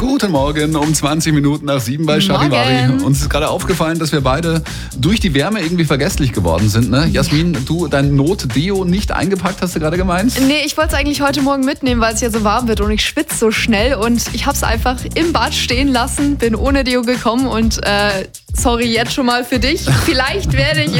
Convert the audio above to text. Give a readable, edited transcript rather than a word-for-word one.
Guten Morgen, um 20 Minuten nach 7 bei Charivari. Uns ist gerade aufgefallen, dass wir beide durch die Wärme irgendwie vergesslich geworden sind. Ne? Jasmin, du dein Not-Deo nicht eingepackt, hast du gerade gemeint? Nee, ich wollte es eigentlich heute Morgen mitnehmen, weil es ja so warm wird und ich schwitze so schnell. Und ich habe es einfach im Bad stehen lassen, bin ohne Deo gekommen und sorry jetzt schon mal für dich. Vielleicht werde ich